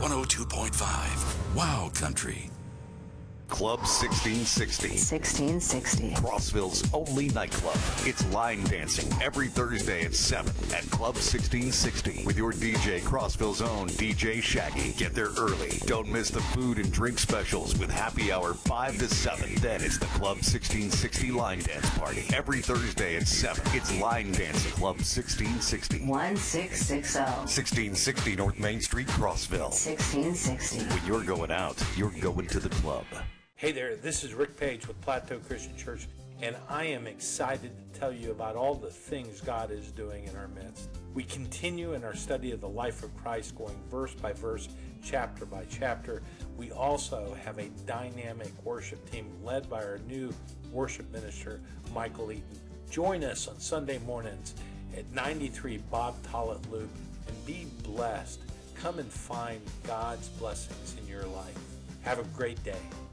102.5. Wow Country. Club 1660. 1660. Crossville's only nightclub. It's line dancing every Thursday at 7 at Club 1660 with your DJ, Crossville's own DJ Shaggy. Get there early. Don't miss the food and drink specials with happy hour 5 to 7. Then it's the Club 1660 line dance party. Every Thursday at 7. It's line dancing Club 1660. 1660. 1660 North Main Street, Crossville. 1660. When you're going out, you're going to the club. Hey there, this is Rick Page with Plateau Christian Church, and I am excited to tell you about all the things God is doing in our midst. We continue in our study of the life of Christ, going verse by verse, chapter by chapter. We also have a dynamic worship team led by our new worship minister, Michael Eaton. Join us on Sunday mornings at 93 Bob Tollett Loop and be blessed. Come and find God's blessings in your life. Have a great day.